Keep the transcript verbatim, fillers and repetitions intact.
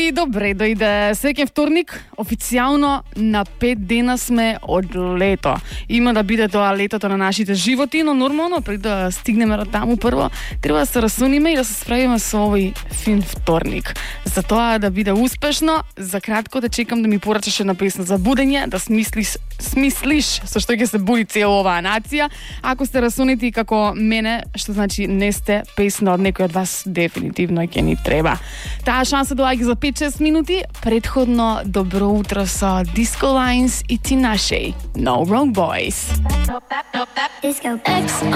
И добре дојде секен вторник, официјално на пет дена сме од лето. Има да биде тоа летото на нашите животи, но нормално пред да стигнеме до таму прво, треба да се расуниме и да се справиме со овој фин вторник. За тоа да биде успешно, за кратко да чекам да ми порачаш една песна за будење, да смислиш, смислиш со што ќе се буди цела оваа нација. Ако сте расунити како мене, што значи не сте, песна од некој од вас дефинитивно ќе ни треба. Таа шанса доаѓа за пет-шест минути. Предходно добро утро со Disco Lines и Tinashe. No Wrong Boys. Disco X